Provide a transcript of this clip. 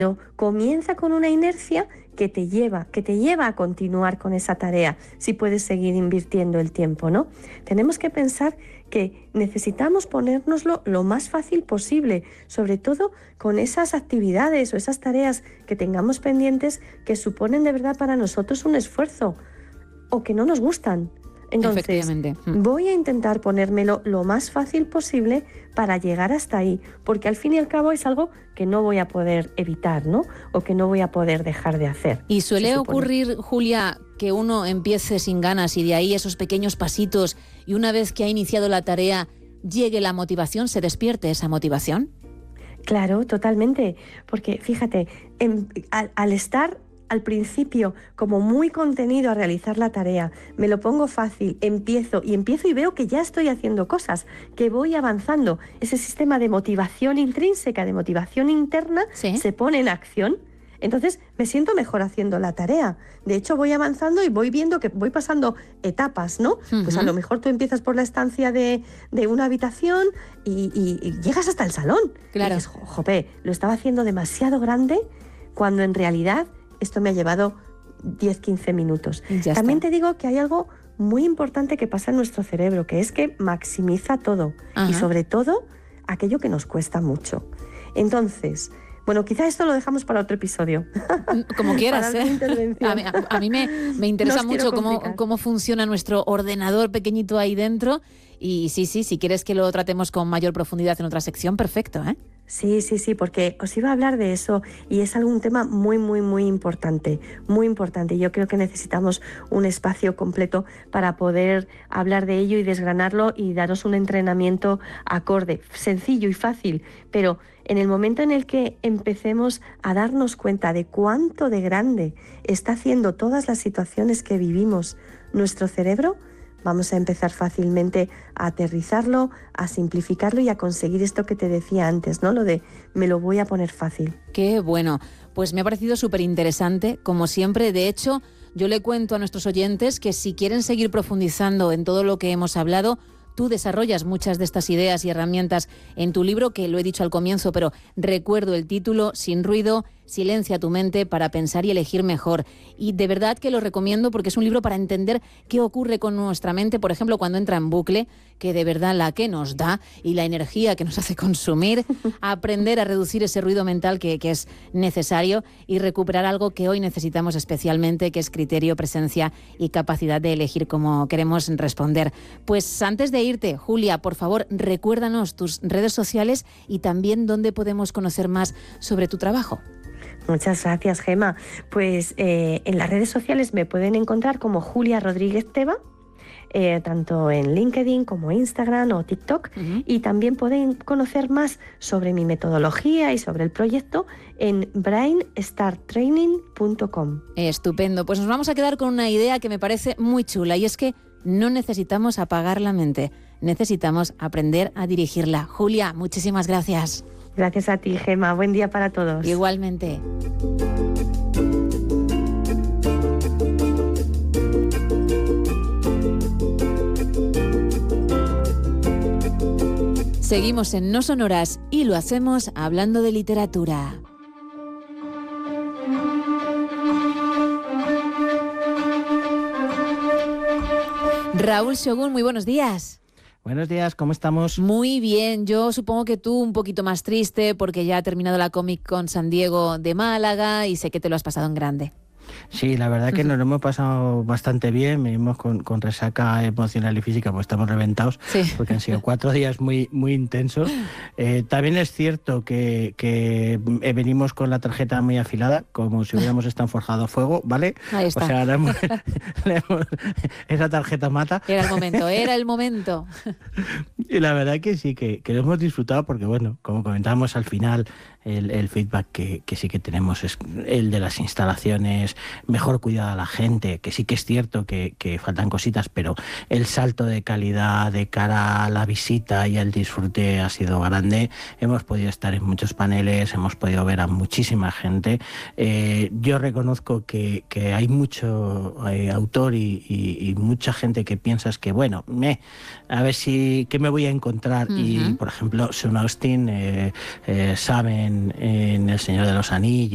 comienza con una inercia que te lleva a continuar con esa tarea, si puedes seguir invirtiendo el tiempo, ¿no? Tenemos que pensar que necesitamos ponérnoslo lo más fácil posible, sobre todo con esas actividades o esas tareas que tengamos pendientes que suponen de verdad para nosotros un esfuerzo o que no nos gustan. Entonces, voy a intentar ponérmelo lo más fácil posible para llegar hasta ahí, porque al fin y al cabo es algo que no voy a poder evitar, ¿no? O que no voy a poder dejar de hacer. Y suele ocurrir, Julia, que uno empiece sin ganas y de ahí esos pequeños pasitos y una vez que ha iniciado la tarea llegue la motivación, se despierte esa motivación. Claro, totalmente, porque fíjate, al estar al principio como muy contenido a realizar la tarea, me lo pongo fácil, empiezo y veo que ya estoy haciendo cosas, que voy avanzando. Ese sistema de motivación intrínseca, de motivación interna, se pone en acción. Entonces me siento mejor haciendo la tarea. De hecho, voy avanzando y voy viendo que voy pasando etapas, ¿no? Pues a lo mejor tú empiezas por la estancia de una habitación y llegas hasta el salón. Claro. Y dices, jope, lo estaba haciendo demasiado grande cuando en realidad esto me ha llevado 10-15 minutos. También te digo que hay algo muy importante que pasa en nuestro cerebro, que es que maximiza todo. Y sobre todo aquello que nos cuesta mucho. Entonces, bueno, quizá esto lo dejamos para otro episodio. Como quieras, ¿eh? A mí me interesa mucho cómo funciona nuestro ordenador pequeñito ahí dentro. Y sí, si quieres que lo tratemos con mayor profundidad en otra sección, perfecto, ¿eh? Sí, porque os iba a hablar de eso y es algún tema muy, muy, muy importante, muy importante. Yo creo que necesitamos un espacio completo para poder hablar de ello y desgranarlo y daros un entrenamiento acorde, sencillo y fácil, pero en el momento en el que empecemos a darnos cuenta de cuánto de grande está haciendo todas las situaciones que vivimos nuestro cerebro, vamos a empezar fácilmente a aterrizarlo, a simplificarlo y a conseguir esto que te decía antes, ¿no? Lo de me lo voy a poner fácil. Qué bueno. Pues me ha parecido súper interesante, como siempre. De hecho, yo le cuento a nuestros oyentes que si quieren seguir profundizando en todo lo que hemos hablado, tú desarrollas muchas de estas ideas y herramientas en tu libro, que lo he dicho al comienzo, pero recuerdo el título, Sin ruido, silencia tu mente para pensar y elegir mejor. Y de verdad que lo recomiendo porque es un libro para entender qué ocurre con nuestra mente, por ejemplo, cuando entra en bucle, que de verdad la que nos da y la energía que nos hace consumir, aprender a reducir ese ruido mental que es necesario y recuperar algo que hoy necesitamos especialmente, que es criterio, presencia y capacidad de elegir cómo queremos responder. Pues antes de irte, Julia, por favor, recuérdanos tus redes sociales y también dónde podemos conocer más sobre tu trabajo. Muchas gracias, Gema. Pues en las redes sociales me pueden encontrar como Julia Rodríguez Teba, tanto en LinkedIn como Instagram o TikTok, y también pueden conocer más sobre mi metodología y sobre el proyecto en brainstarttraining.com. Estupendo. Pues nos vamos a quedar con una idea que me parece muy chula y es que no necesitamos apagar la mente, necesitamos aprender a dirigirla. Julia, muchísimas gracias. Gracias a ti, Gema. Buen día para todos. Igualmente. Seguimos en No Sonoras y lo hacemos hablando de literatura. Raúl Shogun, muy buenos días. Buenos días, ¿cómo estamos? Muy bien, yo supongo que tú un poquito más triste porque ya ha terminado la Comic Con San Diego de Málaga y sé que te lo has pasado en grande. Sí, la verdad que nos lo hemos pasado bastante bien, venimos con resaca emocional y física, pues estamos reventados, porque han sido 4 días muy, muy intensos. También es cierto que venimos con la tarjeta muy afilada, como si hubiéramos estado forjado a fuego, ¿vale? Ahí está. O sea, esa tarjeta mata. Era el momento. Y la verdad que sí, que lo hemos disfrutado porque, bueno, como comentábamos al final, el feedback que sí que tenemos es el de las instalaciones, mejor cuidada a la gente, que sí que es cierto que faltan cositas, pero el salto de calidad de cara a la visita y al disfrute ha sido grande. Hemos podido estar en muchos paneles, hemos podido ver a muchísima gente. Yo reconozco que hay mucho autor y mucha gente que piensas que, bueno, a ver qué me voy a encontrar. Y, por ejemplo, Sean Austin, saben en El Señor de los Anillos,